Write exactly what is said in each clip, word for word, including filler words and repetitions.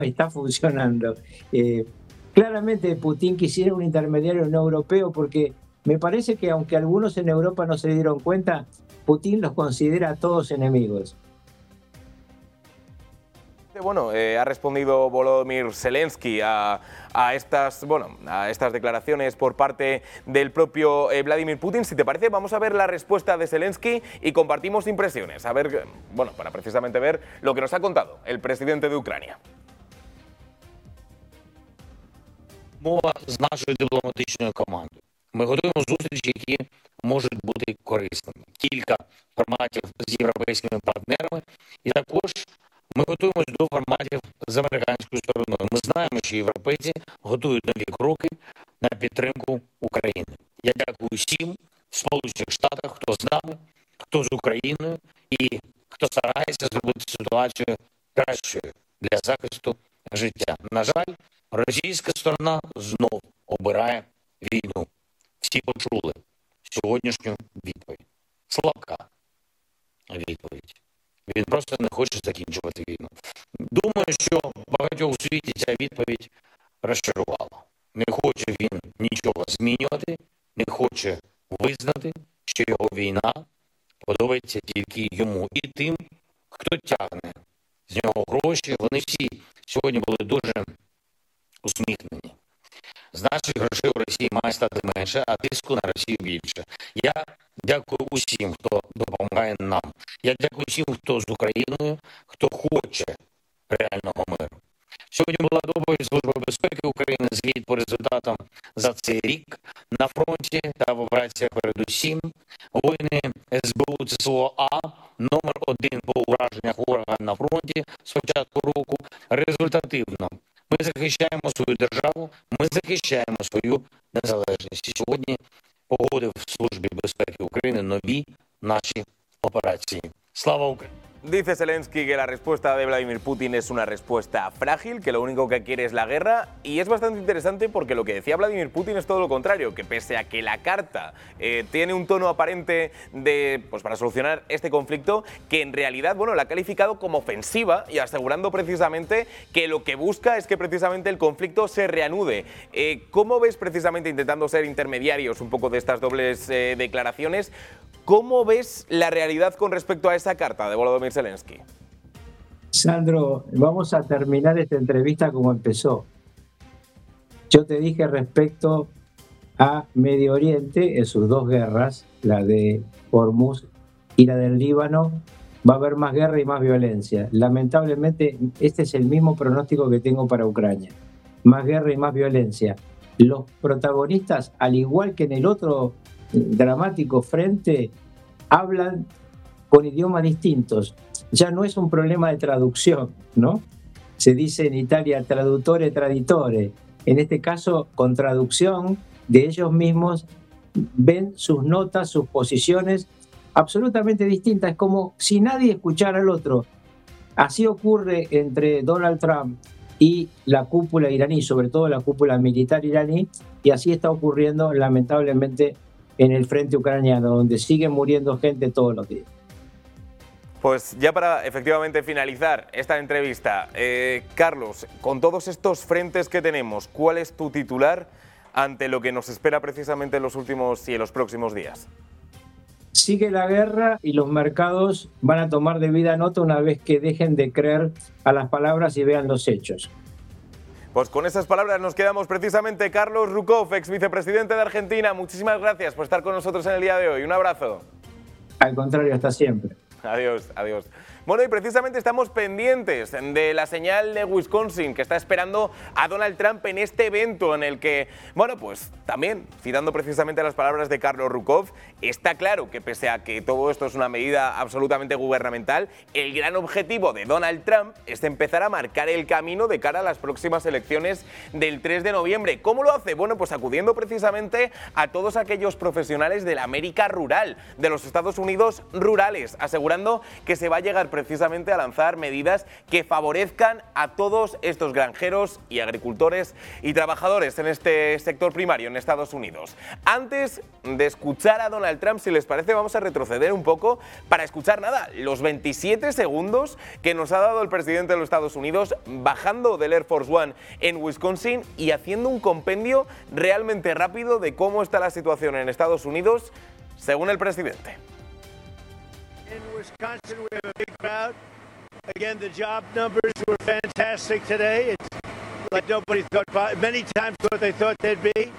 está funcionando. Eh, claramente Putin quisiera un intermediario no europeo porque me parece que aunque algunos en Europa no se dieron cuenta, Putin los considera a todos enemigos. Bueno, eh, ha respondido Volodymyr Zelensky a, a, estas, bueno, a estas declaraciones por parte del propio eh, Vladimir Putin. Si te parece, vamos a ver la respuesta de Zelensky y compartimos impresiones. A ver, bueno, para precisamente ver lo que nos ha contado el presidente de Ucrania. Мова з нашою дипломатичною командою. Ми готуємо зустрічі, які можуть бути корисними. Кілька форматів з європейськими партнерами і також ми готуємося до форматів з американською стороною. Ми знаємо, що європейці готують нові кроки на підтримку України. Я дякую всім в Сполучених Штатах, хто з нами, хто з Україною і хто старається зробити ситуацію кращою для захисту життя. На жаль, російська сторона знов обирає війну. Всі почули сьогоднішню відповідь. Слабка відповідь. Він просто не хоче закінчувати війну. Думаю, що багатьох у світі ця відповідь розчарувала. Не хоче він нічого змінювати, не хоче визнати, що його війна подобається тільки йому і тим, хто тягне з нього гроші. Вони всі сьогодні були дуже усміхнені. З наших грошей у Росії має стати менше, а тиску на Росію більше. Я дякую усім, хто допомагає нам. Я дякую всім, хто з Україною, хто хоче реального миру. Сьогодні була доповідь Служби безпеки України, звіт по результатам за цей рік на фронті та в операціях передусім. Воїни ес бе у ЦСО А номер один по ураженнях ворога на фронті з початку року результативно. Ми захищаємо свою державу, ми захищаємо свою незалежність. І сьогодні погодив в Службі безпеки України нові наші операції. Слава Україні! Dice Zelensky que la respuesta de Vladimir Putin es una respuesta frágil, que lo único que quiere es la guerra, y es bastante interesante porque lo que decía Vladimir Putin es todo lo contrario, que pese a que la carta eh, tiene un tono aparente de, pues para solucionar este conflicto, que en realidad, bueno, la ha calificado como ofensiva y asegurando precisamente que lo que busca es que precisamente el conflicto se reanude. Eh, ¿Cómo ves precisamente, intentando ser intermediarios un poco de estas dobles eh, declaraciones, cómo ves la realidad con respecto a esa carta de Volodymyr Zelensky? Sandro, vamos a terminar esta entrevista como empezó. Yo te dije respecto a Medio Oriente, en sus dos guerras, la de Hormuz y la del Líbano, va a haber más guerra y más violencia. Lamentablemente, este es el mismo pronóstico que tengo para Ucrania. Más guerra y más violencia. Los protagonistas, al igual que en el otro dramático frente, hablan con idiomas distintos. Ya no es un problema de traducción, ¿no? Se dice en Italia traduttore traditore. En este caso, con traducción de ellos mismos, ven sus notas, sus posiciones absolutamente distintas. Es como si nadie escuchara al otro. Así ocurre entre Donald Trump y la cúpula iraní, sobre todo la cúpula militar iraní, y así está ocurriendo lamentablemente en el frente ucraniano, donde sigue muriendo gente todos los días. Pues ya para efectivamente finalizar esta entrevista, eh, Carlos, con todos estos frentes que tenemos, ¿cuál es tu titular ante lo que nos espera precisamente en los últimos y en los próximos días? Sigue la guerra y los mercados van a tomar debida nota una vez que dejen de creer a las palabras y vean los hechos. Pues con esas palabras nos quedamos precisamente. Carlos Rukov, ex vicepresidente de Argentina, muchísimas gracias por estar con nosotros en el día de hoy. Un abrazo. Al contrario, hasta siempre. Adiós, adiós. Bueno, y precisamente estamos pendientes de la señal de Wisconsin que está esperando a Donald Trump en este evento en el que, bueno, pues también, citando precisamente las palabras de Carlos Rukov, está claro que pese a que todo esto es una medida absolutamente gubernamental, el gran objetivo de Donald Trump es empezar a marcar el camino de cara a las próximas elecciones del tres de noviembre. ¿Cómo lo hace? Bueno, pues acudiendo precisamente a todos aquellos profesionales de la América rural, de los Estados Unidos rurales, asegurando que se va a llegar precisamente a lanzar medidas que favorezcan a todos estos granjeros y agricultores y trabajadores en este sector primario en Estados Unidos. Antes de escuchar a Donald Trump, si les parece, vamos a retroceder un poco para escuchar nada, los veintisiete segundos que nos ha dado el presidente de los Estados Unidos bajando del Air Force One en Wisconsin y haciendo un compendio realmente rápido de cómo está la situación en Estados Unidos según el presidente. In Wisconsin, we have a big crowd. Again, the job numbers were fantastic today. It's like nobody thought, many times what they thought they'd be.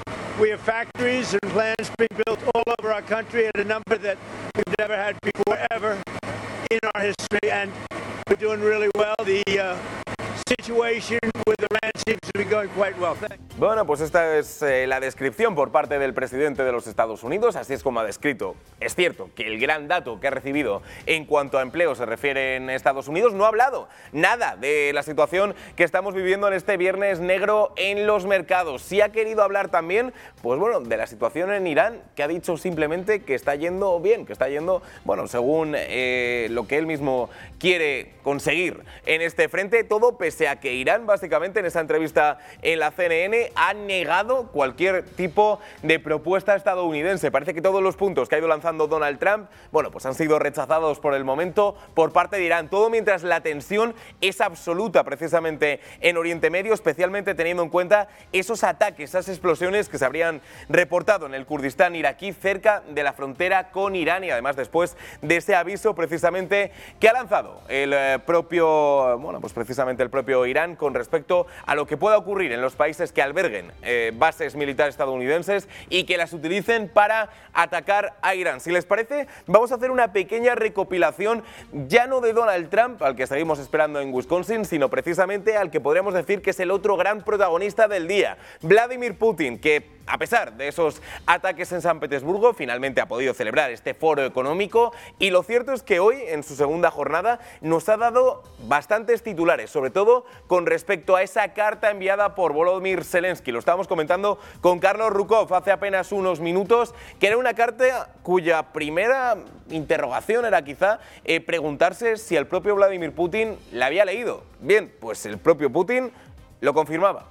We have factories and plants being built all over our country at a number that we've never had before, ever in our history, and we're doing really well. The uh, situation with Iran seems to be going quite well. Bueno, pues esta es eh, la descripción por parte del presidente de los Estados Unidos, así es como ha descrito. Es cierto que el gran dato que ha recibido en cuanto a empleo se refiere en Estados Unidos, no ha hablado nada de la situación que estamos viviendo en este viernes negro en los mercados. Sí ha querido hablar también, pues bueno, de la situación en Irán, que ha dicho simplemente que está yendo bien, que está yendo, bueno, según eh, lo que él mismo quiere conseguir en este frente, todo pese a que Irán, básicamente en esa entrevista en la C N N, ha negado cualquier tipo de propuesta estadounidense. Parece que todos los puntos que ha ido lanzando Donald Trump, bueno, pues han sido rechazados por el momento por parte de Irán. Todo mientras la tensión es absoluta precisamente en Oriente Medio, especialmente teniendo en cuenta esos ataques, esas explosiones que se habrían reportado en el Kurdistán iraquí cerca de la frontera con Irán, y además después de ese aviso precisamente que ha lanzado el eh, propio, bueno, pues precisamente el propio Irán con respecto a lo que pueda ocurrir en los países que albergan Eh, bases militares estadounidenses y que las utilicen para atacar a Irán. Si les parece, vamos a hacer una pequeña recopilación, ya no de Donald Trump, al que seguimos esperando en Wisconsin, sino precisamente al que podríamos decir que es el otro gran protagonista del día, Vladimir Putin, que a pesar de esos ataques en San Petersburgo, finalmente ha podido celebrar este foro económico, y lo cierto es que hoy, en su segunda jornada, nos ha dado bastantes titulares, sobre todo con respecto a esa carta enviada por Volodymyr Zelensky. Lo estábamos comentando con Carlos Rukov hace apenas unos minutos, que era una carta cuya primera interrogación era quizá eh, preguntarse si el propio Vladimir Putin la había leído. Bien, pues el propio Putin lo confirmaba.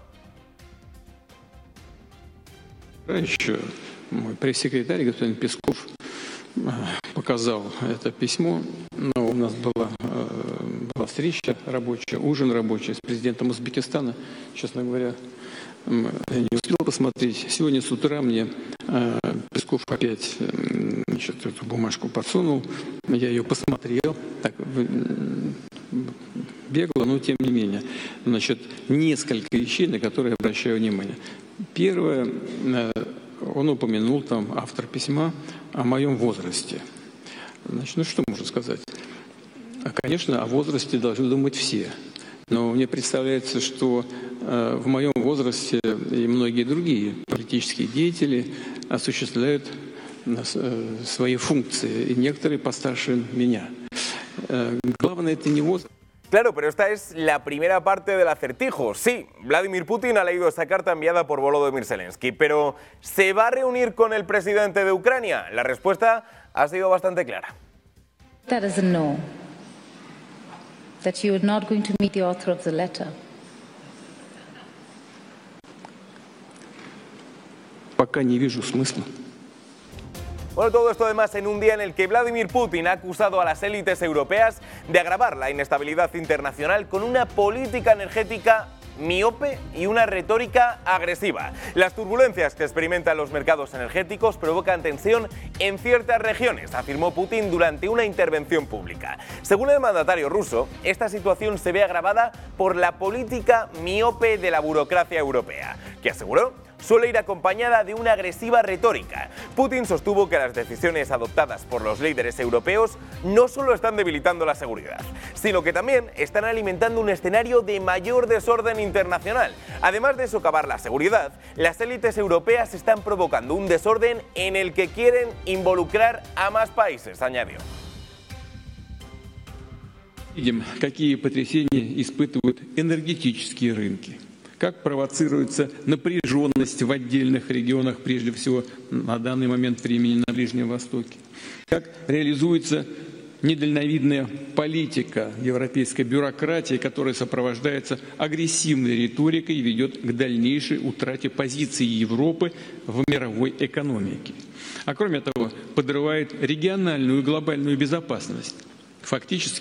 Еще мой пресс-секретарь, господин Песков, показал это письмо. Но у нас была, была встреча рабочая, ужин рабочий с президентом Узбекистана. Честно говоря, я не успел посмотреть. Сегодня с утра мне Песков опять, значит, эту бумажку подсунул. Я ее посмотрел, так, бегло, но тем не менее. Значит, несколько вещей, на которые я обращаю внимание. Первое, он упомянул, там, автор письма, о моем возрасте. Значит, ну что можно сказать? Конечно, о возрасте должны думать все. Но мне представляется, что э, в моем возрасте и многие другие политические деятели осуществляют э, свои функции, и некоторые постарше меня. Э, главное, это не возраст. Claro, pero esta es la primera parte del acertijo. Sí, Vladimir Putin ha leído esa carta enviada por Volodymyr Zelensky, pero ¿se va a reunir con el presidente de Ucrania? La respuesta ha sido bastante clara. That is a no. That you are not going to meet the author of the letter. Пока не вижу смысла. Bueno, todo esto además en un día en el que Vladimir Putin ha acusado a las élites europeas de agravar la inestabilidad internacional con una política energética miope y una retórica agresiva. Las turbulencias que experimentan los mercados energéticos provocan tensión en ciertas regiones, afirmó Putin durante una intervención pública. Según el mandatario ruso, esta situación se ve agravada por la política miope de la burocracia europea, que aseguró suele ir acompañada de una agresiva retórica. Putin sostuvo que las decisiones adoptadas por los líderes europeos no solo están debilitando la seguridad, sino que también están alimentando un escenario de mayor desorden internacional. Además de socavar la seguridad, las élites europeas están provocando un desorden en el que quieren involucrar a más países, añadió. Видим, какие потрясения испытывают энергетические рынки. Как провоцируется напряженность в отдельных регионах, прежде всего на данный момент времени на Ближнем Востоке. Как реализуется недальновидная политика европейской бюрократии, которая сопровождается агрессивной риторикой и ведет к дальнейшей утрате позиции Европы в мировой экономике. А кроме того, подрывает региональную и глобальную безопасность. Фактически